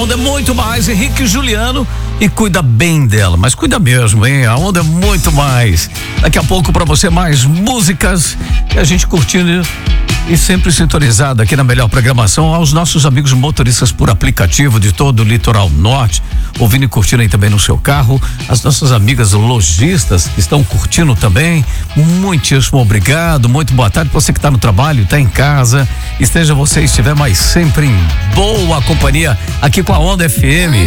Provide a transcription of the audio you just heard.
Onda é muito mais. Henrique e Juliano. E cuida bem dela, mas cuida mesmo, hein? A Onda é muito mais. Daqui a pouco pra você mais músicas e a gente curtindo e sempre sintonizado aqui na melhor programação aos nossos amigos motoristas por aplicativo de todo o litoral norte, ouvindo e curtindo aí também no seu carro, as nossas amigas lojistas que estão curtindo também, muitíssimo obrigado, muito boa tarde pra você que tá no trabalho, tá em casa, esteja você estiver mais sempre em boa companhia aqui com a Onda FM.